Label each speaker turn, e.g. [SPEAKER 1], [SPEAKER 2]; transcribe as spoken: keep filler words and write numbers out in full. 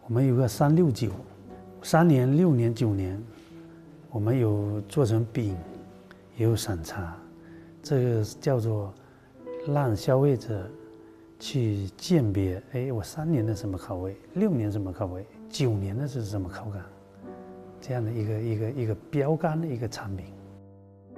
[SPEAKER 1] 我们有个三六九，三年、六年、九年，我们有做成饼，也有散茶，这个叫做让消费者去鉴别，哎，我三年的什么口味，六年什么口味，九年的是什么口感，这样的一个一个一个标杆的一个产品。